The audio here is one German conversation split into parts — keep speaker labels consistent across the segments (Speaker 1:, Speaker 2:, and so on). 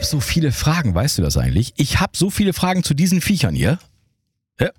Speaker 1: so viele Fragen, weißt du das eigentlich? Ich habe so viele Fragen zu diesen Viechern hier. Ja.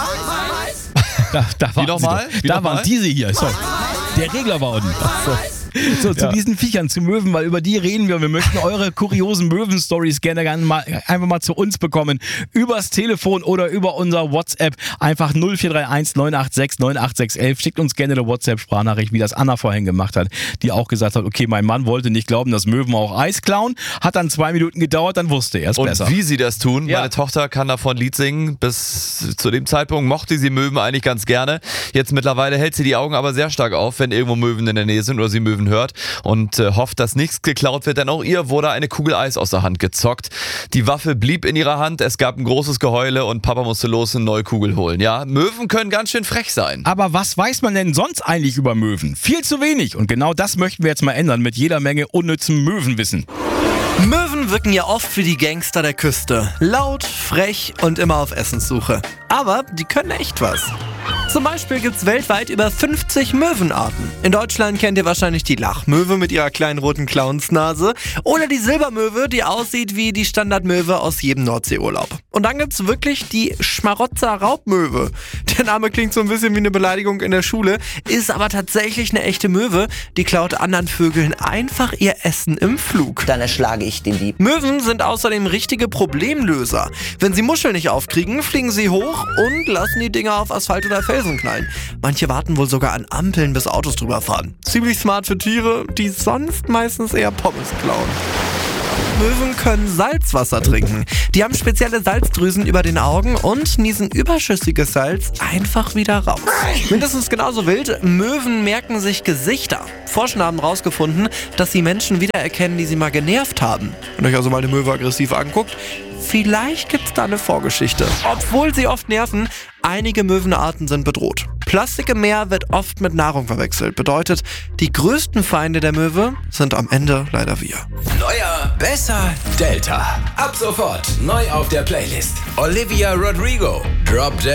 Speaker 1: Da waren diese hier. So. Der Regler war unten. So, zu diesen Viechern, zu Möwen, weil über die reden wir. Wir möchten eure kuriosen Möwen-Stories gerne einfach mal zu uns bekommen. Übers Telefon oder über unser WhatsApp. Einfach 0431 986 98611. Schickt uns gerne eine WhatsApp-Sprachnachricht, wie das Anna vorhin gemacht hat, die auch gesagt hat, okay, mein Mann wollte nicht glauben, dass Möwen auch Eis klauen. Hat dann 2 Minuten gedauert, dann wusste er es besser.
Speaker 2: Und wie sie das tun,
Speaker 1: Ja.
Speaker 2: meine Tochter kann davon ein Lied singen. Bis zu dem Zeitpunkt mochte sie Möwen eigentlich ganz gerne. Jetzt mittlerweile hält sie die Augen aber sehr stark auf, wenn irgendwo Möwen in der Nähe sind oder sie Möwen hört und hofft, dass nichts geklaut wird, denn auch ihr wurde eine Kugel Eis aus der Hand gezockt. Die Waffe blieb in ihrer Hand, es gab ein großes Geheule und Papa musste los eine neue Kugel holen. Ja, Möwen können ganz schön frech sein.
Speaker 1: Aber was weiß man denn sonst eigentlich über Möwen? Viel zu wenig. Und genau das möchten wir jetzt mal ändern mit jeder Menge unnützem Möwenwissen.
Speaker 3: Möwen wirken ja oft wie die Gangster der Küste. Laut, frech und immer auf Essenssuche. Aber die können echt was. Zum Beispiel gibt es weltweit über 50 Möwenarten. In Deutschland kennt ihr wahrscheinlich die Lachmöwe mit ihrer kleinen roten Clownsnase oder die Silbermöwe, die aussieht wie die Standardmöwe aus jedem Nordseeurlaub. Und dann gibt es wirklich die Schmarotzer-Raubmöwe. Der Name klingt so ein bisschen wie eine Beleidigung in der Schule, ist aber tatsächlich eine echte Möwe. Die klaut anderen Vögeln einfach ihr Essen im Flug.
Speaker 4: Dann erschlage ich den Dieb.
Speaker 3: Möwen sind außerdem richtige Problemlöser. Wenn sie Muscheln nicht aufkriegen, fliegen sie hoch und lassen die Dinger auf Asphalt oder Felsen knallen. Manche warten wohl sogar an Ampeln, bis Autos drüber fahren. Ziemlich smart für Tiere, die sonst meistens eher Pommes klauen. Möwen können Salzwasser trinken. Die haben spezielle Salzdrüsen über den Augen und niesen überschüssiges Salz einfach wieder raus. Mindestens genauso wild, Möwen merken sich Gesichter. Forscher haben herausgefunden, dass sie Menschen wiedererkennen, die sie mal genervt haben. Wenn euch also mal eine Möwe aggressiv anguckt, vielleicht gibt's da eine Vorgeschichte. Obwohl sie oft nerven, einige Möwenarten sind bedroht. Plastik im Meer wird oft mit Nahrung verwechselt. Bedeutet, die größten Feinde der Möwe sind am Ende leider wir.
Speaker 5: Neuer, besser, Delta. Ab sofort neu auf der Playlist. Olivia Rodrigo, Drop Dead.